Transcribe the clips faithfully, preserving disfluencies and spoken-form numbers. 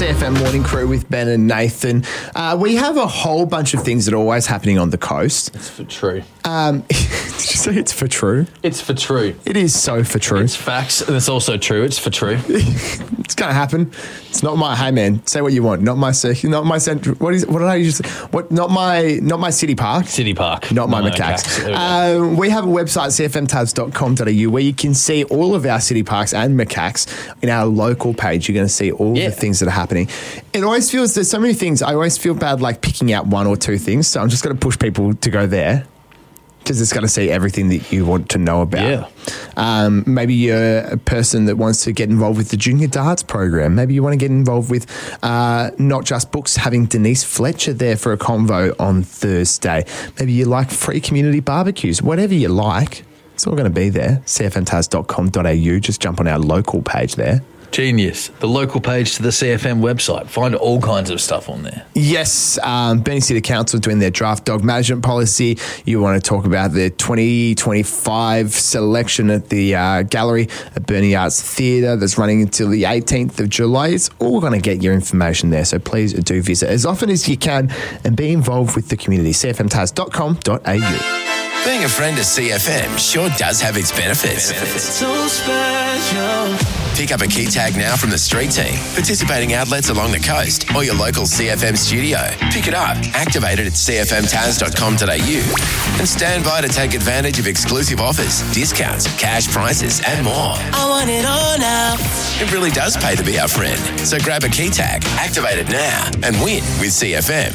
C F M Morning Crew with Ben and Nathan. Uh, we have a whole bunch of things that are always happening on the coast. It's for true. Um, did you say it's for true? It's for true. It is so for true. It's facts, and it's also true. It's for true. It's going to happen. It's not my, hey man, say what you want. Not my circuit, not my central, what is, what did I usually say? What, not my, not my city park. City park. Not my no, macaques. Okay. Um, we have a website, c f m tabs dot com dot a u, where you can see all of our city parks and macaques. In our local page, you're going to see all yeah. the things that are happening. It always feels, there's so many things, I always feel bad like picking out one or two things, so I'm just going to push people to go there. Because it's going to see everything that you want to know about. Yeah. Um, maybe you're a person that wants to get involved with the junior darts program. Maybe you want to get involved with uh, Not Just Books, having Denise Fletcher there for a convo on Thursday. Maybe you like free community barbecues. Whatever you like, it's all going to be there. c f m tabs dot com dot a u. Just jump on our local page there. Genius. The local page to the C F M website. Find all kinds of stuff on there. Yes. Um, Benny City Council doing their draft dog management policy. You want to talk about the twenty twenty-five selection at the uh, gallery at Burnie Arts Theatre that's running until the eighteenth of July. It's all going to get your information there. So please do visit as often as you can and be involved with the community. c f m tabs dot com dot a u. Being a friend of C F M sure does have its benefits. benefits. So special. Pick up a key tag now from the street team, participating outlets along the coast, or your local C F M studio. Pick it up, activate it at c f m tabs dot com dot a u, and stand by to take advantage of exclusive offers, discounts, cash prices, and more. I want it all now. It really does pay to be our friend. So grab a key tag, activate it now, and win with C F M.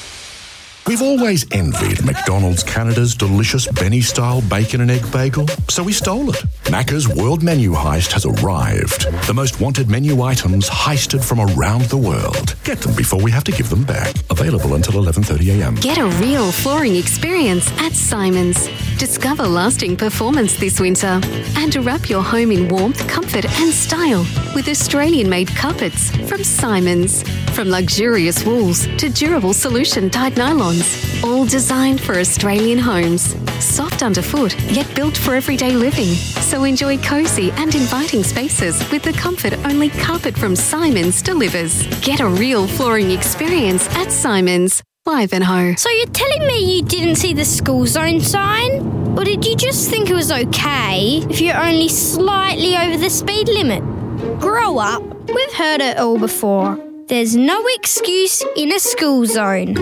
We've always envied McDonald's Canada's delicious Benny-style bacon and egg bagel, so we stole it. Macca's World Menu Heist has arrived. The most wanted menu items heisted from around the world. Get them before we have to give them back. Available until eleven thirty a m. Get a real flooring experience at Simons. Discover lasting performance this winter and wrap your home in warmth, comfort and style with Australian-made carpets from Simons. From luxurious wools to durable solution-dyed nylons, all designed for Australian homes. Soft underfoot, yet built for everyday living. So enjoy cosy and inviting spaces with the comfort only carpet from Simons delivers. Get a real flooring experience at Simons. Ivanhoe. So you're telling me you didn't see the school zone sign? Or did you just think it was okay if you're only slightly over the speed limit? Grow up. We've heard it all before. There's no excuse in a school zone.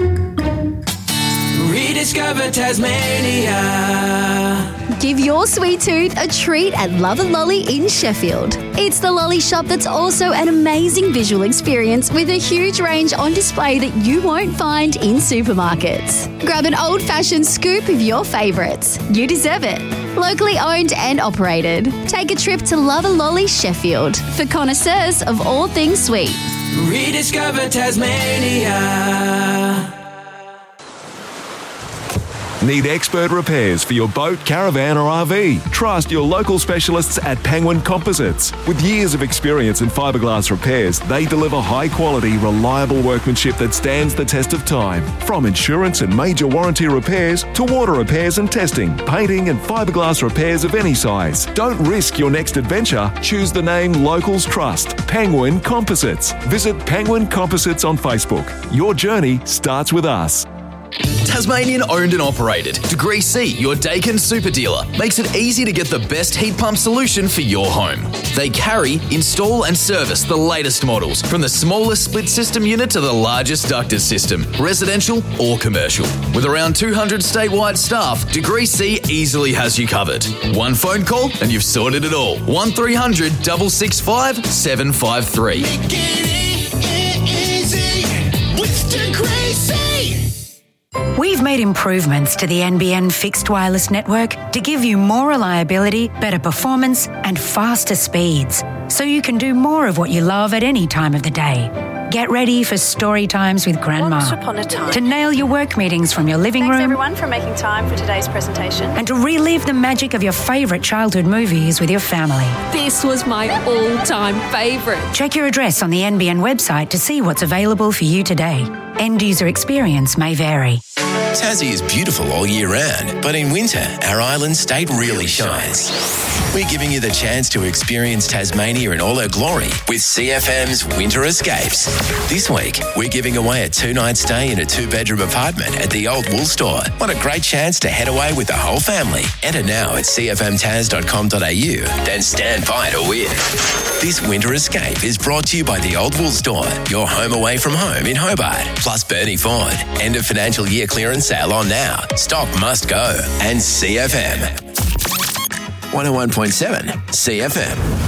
Rediscover Tasmania. Give your sweet tooth a treat at Love and Lolly in Sheffield. It's the lolly shop that's also an amazing visual experience with a huge range on display that you won't find in supermarkets. Grab an old-fashioned scoop of your favourites. You deserve it. Locally owned and operated. Take a trip to Love and Lolly Sheffield for connoisseurs of all things sweet. Rediscover Tasmania. Need expert repairs for your boat, caravan or R V? Trust your local specialists at Penguin Composites. With years of experience in fiberglass repairs, they deliver high quality, reliable workmanship that stands the test of time. From insurance and major warranty repairs to water repairs and testing, painting and fiberglass repairs of any size. Don't risk your next adventure. Choose the name locals trust. Penguin Composites. Visit Penguin Composites on Facebook. Your journey starts with us. Tasmanian owned and operated. Degree C, your Dakin super dealer, makes it easy to get the best heat pump solution for your home. They carry, install and service the latest models, from the smallest split system unit to the largest ducted system, residential or commercial. With around two hundred statewide staff, Degree C easily has you covered. One phone call and you've sorted it all. one three hundred, six six five, seven five three. Make it easy with Degree C. We've made improvements to the N B N fixed wireless network to give you more reliability, better performance, and faster speeds, so you can do more of what you love at any time of the day. Get ready for story times with Grandma. Once upon a time. To nail your work meetings from your living Thanks room. Thanks everyone for making time for today's presentation. And to relive the magic of your favourite childhood movies with your family. This was my all-time favourite. Check your address on the N B N website to see what's available for you today. End user experience may vary. Tassie is beautiful all year round, but in winter, our island state really shines. We're giving you the chance to experience Tasmania in all her glory with C F M's Winter Escapes. This week, we're giving away a two-night stay in a two-bedroom apartment at the Old Wool Store. What a great chance to head away with the whole family. Enter now at c f m tas dot com dot a u, then stand by to win. This Winter Escape is brought to you by the Old Wool Store, your home away from home in Hobart. Plus Bernie Ford. End of financial year clearance sale on now. Stock must go. And C F M. one oh one point seven C F M.